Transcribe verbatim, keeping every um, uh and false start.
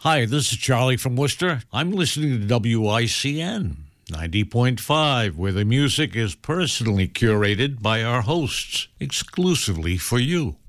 Hi, this is Charlie from Worcester. I'm listening to W I C N ninety point five, where the music is personally curated by our hosts, exclusively for you.